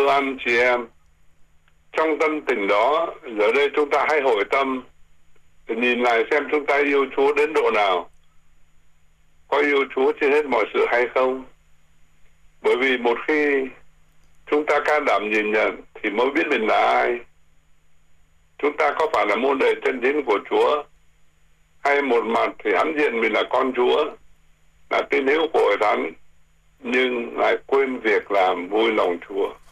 yêu anh chị em. Trong tâm tình đó, giờ đây chúng ta hãy hồi tâm để nhìn lại xem chúng ta yêu Chúa đến độ nào. Có yêu Chúa trên hết mọi sự hay không? Bởi vì một khi chúng ta can đảm nhìn nhận thì mới biết mình là ai. Chúng ta có phải là môn đệ chân chính của Chúa, hay một mặt thì hãnh diện mình là con Chúa, là tín hữu của Hội Thánh, nhưng lại quên việc làm vui lòng Chúa.